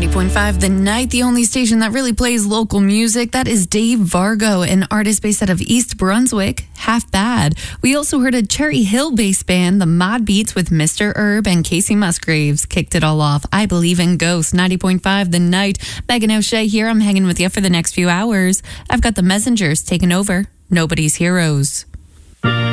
90.5 The Night, the only station that really plays local music. That is Dave Vargo, an artist based out of East Brunswick, Half Bad. We also heard a Cherry Hill-based band, the Mod Beats, with Mr. Herb and Casey Musgraves. Kicked it all off. I Believe in Ghosts. 90.5 The Night. Megan O'Shea here. I'm hanging with you for the next few hours. I've got the Messengers taking over. Nobody's Heroes.